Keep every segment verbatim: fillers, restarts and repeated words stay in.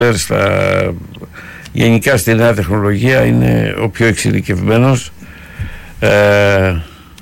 στα, γενικά στη νέα τεχνολογία είναι ο πιο εξειδικευμένος. Ε,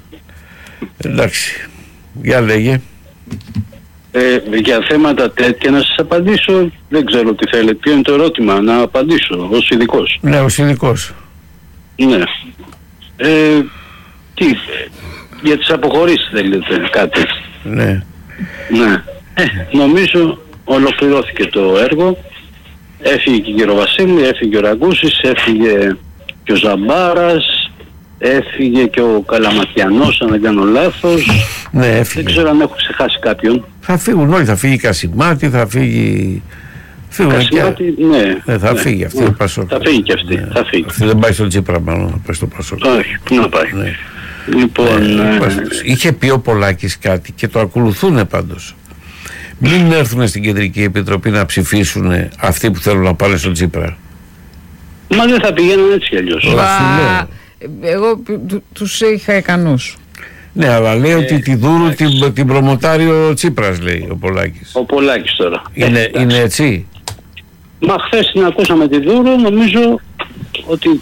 εντάξει, για λέγε. Ε, για θέματα τέτοια να σας απαντήσω, δεν ξέρω τι θέλετε. Ποιο είναι το ερώτημα, να απαντήσω ως ειδικός? Ναι, ως ειδικός. Ναι. Ε, τι, για τις αποχωρήσεις θέλετε κάτι? Ναι. Ναι. Ε, νομίζω ολοκληρώθηκε το έργο. Έφυγε και ο Γεροβασίλη, έφυγε ο Ραγκούσης, έφυγε και ο Ζαμπάρας, έφυγε και ο Καλαματιανός, αν δεν κάνω λάθος. Ναι, έφυγε. Δεν ξέρω αν έχω ξεχάσει κάποιον. Θα φύγουν όλοι, θα φύγει η Κασιμάτη, θα φύγει... Κασιμάτη, και... ναι. ναι. Θα ναι, φύγει αυτή, ναι. ο Πασόκ. Θα φύγει και αυτή, ναι. θα φύγει. Αυτή δεν πάει στο Τσίπρα μάλλον, θα πάει στο Πασόκ. Όχι, πού να πάει. Ναι. Λοιπόν... Ναι, ε... είχε πει ο Πολάκης κάτι και το ακολουθούν πάντως. Μην έρθουν στην Κεντρική Επιτροπή να ψηφίσουν αυτοί που θέλουν να πάνε στον Τσίπρα. Μα δεν θα πηγαίνουν έτσι κι αλλιώς. Μα... Εγώ τους είχα ικανούς. Ναι, αλλά λέει ε, ότι τη Δούρου την, την προμοτάρει ο Τσίπρας, λέει ο Πολάκης. Ο Πολάκης τώρα. Είναι, ε, είναι έτσι. Μα χθες την ακούσαμε τη Δούρου, νομίζω ότι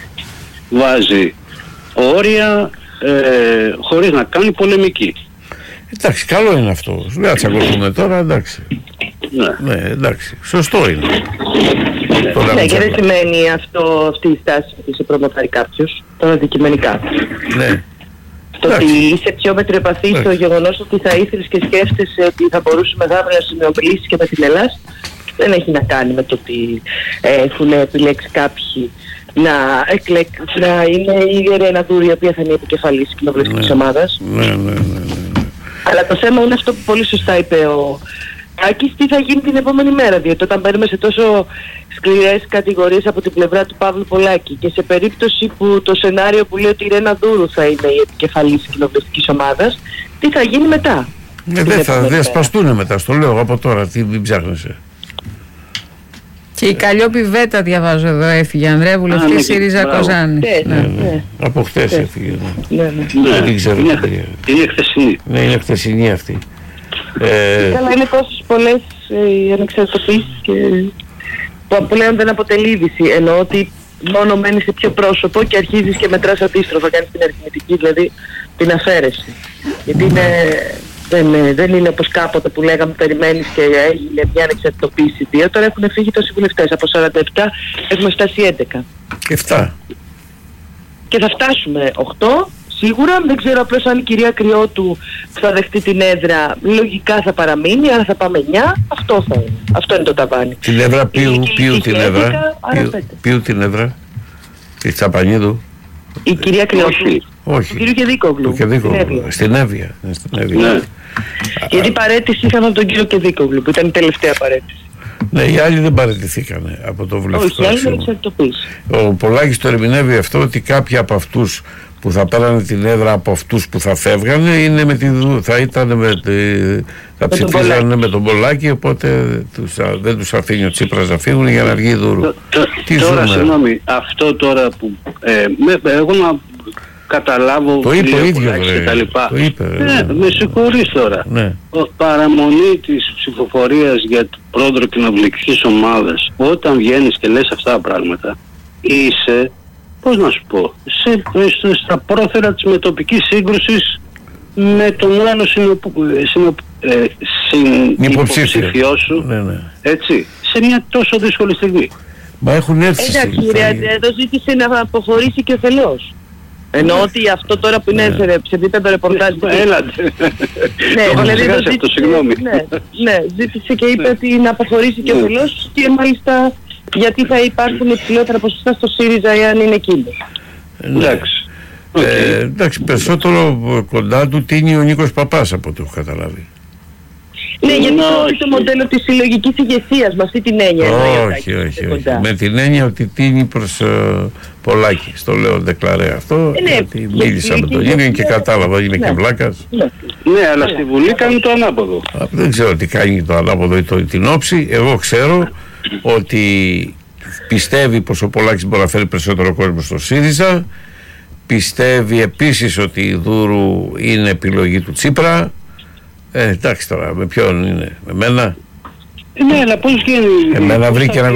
βάζει όρια ε, χωρίς να κάνει πολεμική. Εντάξει, καλό είναι αυτό. Δεν θα τσακωθούμε τώρα, εντάξει. Ναι. Ναι, εντάξει. Σωστό είναι. Ναι, ναι, και δεν σημαίνει αυτό, αυτή η στάση ότι σε προμοτάρει κάποιος, τώρα αντικειμενικά. Ναι. Το ότι είσαι πιο μετριοπαθή στο γεγονός ότι θα ήθελες και σκέφτεσαι ότι θα μπορούσαμε αύριο να συνομιλήσεις και με την Ελλάδα, δεν έχει να κάνει με το ότι έχουν επιλέξει κάποιοι να, εκλεκ, να είναι η Ρένα Δούρου, η οποία θα είναι η επικεφαλής της κοινοβουλευτικής ομάδας. Ναι, ναι, ναι, ναι. Αλλά το θέμα είναι αυτό που πολύ σωστά είπε ο Άκης, τι θα γίνει την επόμενη μέρα, διότι όταν μπαίνουμε σε τόσο σκληρές κατηγορίες από την πλευρά του Παύλου Πολάκη και σε περίπτωση που το σενάριο που λέει ότι η Ρένα Δούρου θα είναι η επικεφαλής της κοινοβουλευτικής ομάδας, τι θα γίνει μετά? Ε, δεν θα δε σπαστούνε μετά, στο λέω από τώρα, τι μην ψάχνεσαι. Και η Καλλιόπη Βέτα διαβάζω εδώ έφυγε, Ανδρέα, βουλευτή ΣΥΡΙΖΑ Κοζάνη. Ναι, ναι, ναι. Από χτες έφυγε. Ναι, ναι. Δεν ξέρω. Είναι χθεσινή. Ναι, είναι χθεσινή αυτή. Καλά, είναι τόσες πολλές οι ανεξαρτητοποιήσεις και που πλέον δεν αποτελεί είδηση, εννοώ ότι μόνο μένει σε πιο πρόσωπο και αρχίζεις και μετράς αντίστροφα, κάνεις την αριθμητική, δηλαδή την αφαίρεση. Γιατί είναι, δεν, δεν είναι όπως κάποτε που λέγαμε περιμένεις και έγινε μια ανεξαρτητοποίηση δύο, τώρα έχουν φύγει τόσοι βουλευτές, από σαράντα επτά έχουμε φτάσει έντεκα. εφτά. Και θα φτάσουμε οκτώ. Σίγουρα, δεν ξέρω απλώς αν η κυρία Κρυώτου θα δεχτεί την έδρα, λογικά θα παραμείνει, άρα θα πάμε εννιά, αυτό θα είναι. Αυτό είναι το ταβάνι. Την έδρα, ποιου, ποιου την έδρα, ποιου την έδρα, τη Τσαπανίδου. Η κυρία Κρυώτου. Όχι. Του κυρίου Κεδίκογλου. Στην Εύβοια. Στην Εύβοια. Ναι. Γιατί παρέτηση είχαμε από τον κύριο Κεδίκογλου, που ήταν η τελευταία παρέτηση. Ναι, οι άλλοι δεν παραιτηθήκανε από το βουλευτικό. Όχι, οι άλλοι δεν εξαρτητοποίηση. Ο Πολάκης το ερμηνεύει αυτό, ότι κάποιοι από αυτούς που θα πέρανε την έδρα από αυτούς που θα φεύγανε είναι με τη, θα ήταν με τη, θα ψηφίζανε με τον Πολάκη, οπότε τους, δεν τους αφήνει ο Τσίπρας να φύγουν για να βγει η Δούρου. Το, το, Τι τώρα, συγγνώμη, αυτό τώρα που ε, με, εγώ να καταλάβω το είπε ο ίδιο, το είπε, ναι, με συγχωρείς τώρα. Ναι. Ο, παραμονή της ψηφοφορίας για το πρόεδρο κοινοβουλευτικής ομάδας, όταν βγαίνεις και λες αυτά τα πράγματα, είσαι, πώς να σου πω, σε, στα πρόθερα της μετοπικής σύγκρουσης με τον άλλο συνυποψήφιό σου, ναι, ναι. έτσι, σε μια τόσο δύσκολη στιγμή. Μα έχουν έρθει. Εντάξει, κύριε, εδώ ζήτησε να αποχωρήσει και ο Θελός. Ενώ ότι αυτό τώρα που είναι σε, σε επίπεδο ρεπορτάζ. Έλατε. Ναι, δηλαδή το ζήτησε, ναι, ναι, ζήτησε και είπε ότι να αποχωρήσει και ο Θελός και μάλιστα γιατί θα υπάρχουν υψηλότερα ποσοστά στο ΣΥΡΙΖΑ εάν είναι εκείνος. Εντάξει. Ε, εντάξει, περισσότερο κοντά του τίνει ο Νίκος Παπάς από ό,τι έχω καταλάβει. Ναι, γιατί πρόκειται το μοντέλο της συλλογικής ηγεσίας με αυτή την έννοια. Όχι, όχι, όχι. Με την έννοια ότι τίνει προς uh, Πολάκη. Στο λέω ντεκλαρέ αυτό, ε, ναι, γιατί μίλησα με τον ίδιο και κατάλαβα, είναι ναι, και βλάκας. Ναι, ναι, αλλά στη Βουλή κάνει το ανάποδο. Δεν ξέρω τι κάνει το ανάποδο ή το, την όψη. Εγώ ξέρω ότι πιστεύει πως ο Πολάκης μπορεί να φέρει περισσότερο κόσμο στο ΣΥΡΙΖΑ. Πιστεύει επίσης ότι η Δούρου είναι επιλογή του Τσίπρα. Ε, εντάξει τώρα, με ποιον είναι, με μένα. Ναι, αλλά πώς γίνει. Εμένα βρήκε ένα